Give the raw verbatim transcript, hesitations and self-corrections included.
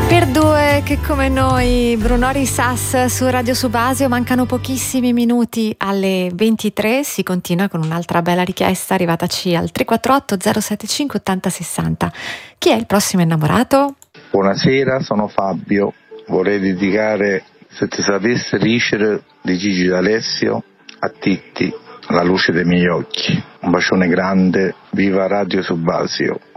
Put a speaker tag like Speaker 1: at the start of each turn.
Speaker 1: Per due che come noi, Brunori Sass su Radio Subasio, mancano pochissimi minuti alle ventitré, si continua con un'altra bella richiesta arrivataci al tre quattro otto zero sette cinque otto zero sei zero. Chi è il prossimo innamorato?
Speaker 2: Buonasera, sono Fabio, vorrei dedicare Se ti sapesse ricere di Gigi D'Alessio a Titti, la luce dei miei occhi. Un bacione grande, viva Radio Subasio.